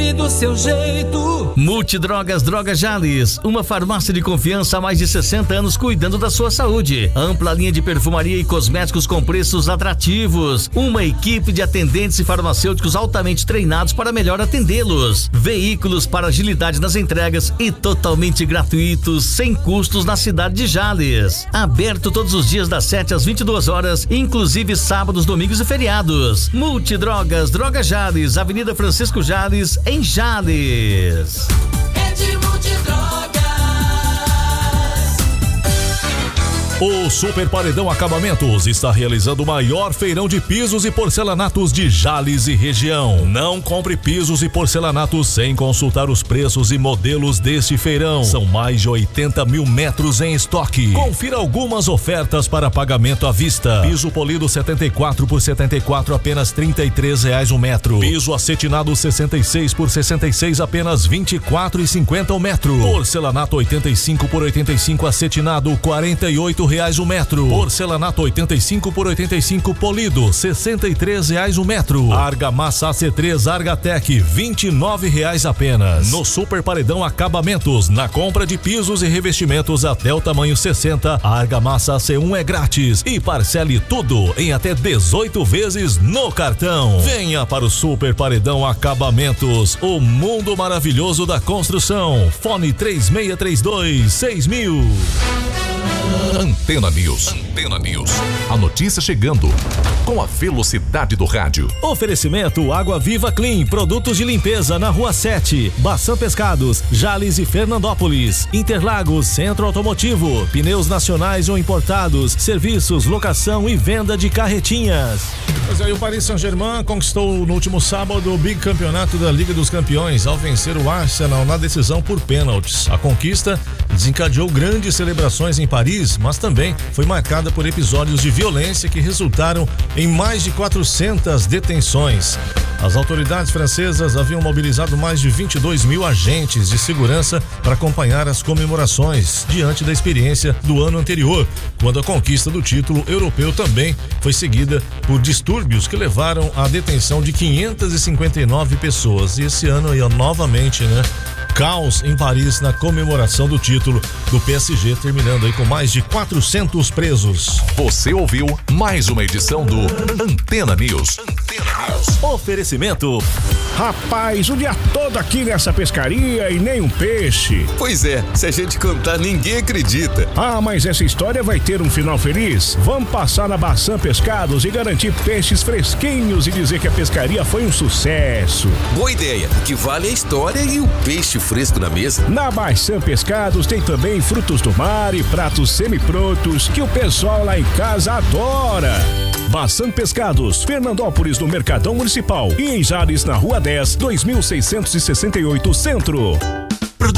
sempre do seu jeito. Multidrogas Drogas Jales, uma farmácia de confiança há mais de 60 anos cuidando da sua saúde. Ampla linha de perfumaria e cosméticos com preços atrativos. Uma equipe de atendentes e farmacêuticos altamente treinados para melhor atendê-los. Veículos para agilidade nas entregas e totalmente gratuitos, sem custos na cidade de Jales. Aberto todos os dias das 7 às 22 horas, inclusive sábados, domingos e feriados. Multidrogas Drogas Jales, Avenida Francisco Jales, em Jales. Rede Multidrogas. O Super Paredão Acabamentos está realizando o maior feirão de pisos e porcelanatos de Jales e região. Não compre pisos e porcelanatos sem consultar os preços e modelos deste feirão. São mais de 80 mil metros em estoque. Confira algumas ofertas para pagamento à vista. Piso polido 74 por 74, apenas R$33 o metro. Piso acetinado 66 por 66, apenas R$24,50 o metro. Porcelanato 85 por 85 acetinado, R$48 o metro. Porcelanato 85 por 85 polido, R$63 o metro. Argamassa AC3 Argatec, R$29 apenas. No Super Paredão Acabamentos, na compra de pisos e revestimentos até o tamanho 60, a argamassa AC1 é grátis e parcele tudo em até 18 vezes no cartão. Venha para o Super Paredão Acabamentos, o mundo maravilhoso da construção. Fone 3632-6000. Antena News. Antena News. A notícia chegando com a velocidade do rádio. Oferecimento Água Viva Clean, produtos de limpeza na Rua 7, Baçã Pescados, Jales e Fernandópolis, Interlagos, Centro Automotivo, pneus nacionais ou importados, serviços, locação e venda de carretinhas. Pois aí, o Paris Saint-Germain conquistou no último sábado o bicampeonato da Liga dos Campeões ao vencer o Arsenal na decisão por pênaltis. A conquista desencadeou grandes celebrações em Paris, mas também foi marcada por episódios de violência que resultaram em mais de 400 detenções. As autoridades francesas haviam mobilizado mais de 22 mil agentes de segurança para acompanhar as comemorações diante da experiência do ano anterior, quando a conquista do título europeu também foi seguida por distúrbios que levaram à detenção de 559 pessoas. E esse ano aí, novamente, caos em Paris na comemoração do título do PSG, terminando aí com mais de 400 presos. Você ouviu mais uma edição do Antena News. Antena News. Oferecimento. Rapaz, o dia todo aqui nessa pescaria e nem um peixe. Pois é, se a gente contar, ninguém acredita. Ah, mas essa história vai ter um final feliz. Vamos passar na Baçã Pescados e garantir peixes fresquinhos e dizer que a pescaria foi um sucesso. Boa ideia, o que vale é a história e o peixe fresco na mesa. Na Baçã Pescados tem também frutos do mar e pratos semi-prontos que o pessoal lá em casa adora. Baçã Pescados, Fernandópolis, no Mercadão Municipal e em Jales, na Rua 10, 2668 Centro.